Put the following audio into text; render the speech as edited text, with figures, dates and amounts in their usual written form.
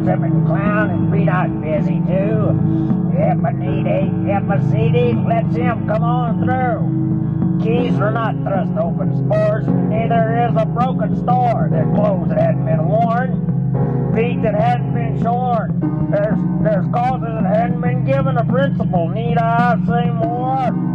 tripping clown and be not busy too. If a CD lets him come on through. Keys are not thrust open spores, and neither is a broken store. There's clothes that hadn't been worn, feet that hadn't been shorn. There's causes that hadn't been given a principle. Need I say more?